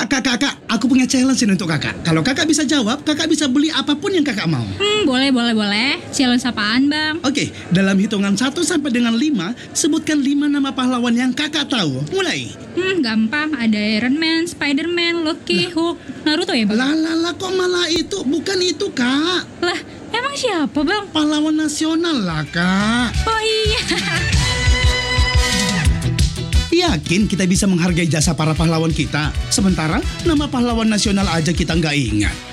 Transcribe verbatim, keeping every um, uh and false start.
kak, kak, kak, aku punya challenge ini untuk kakak. Kalau kakak bisa jawab, kakak bisa beli apapun yang kakak mau. Hmm, boleh, boleh, boleh. Challenge apaan, Bang? Oke, dalam hitungan satu sampai dengan lima, sebutkan lima nama pahlawan yang kakak tahu. Mulai. Hmm, gampang. Ada Iron Man, Spider-Man, Loki, Hulk, Naruto ya, Bang? Lah, lah, lah, kok malah itu? Bukan itu, kak. Lah, emang siapa, Bang? Pahlawan nasional lah, kak. Oh iya. Yakin kita bisa menghargai jasa para pahlawan kita? Sementara nama pahlawan nasional aja kita nggak ingat.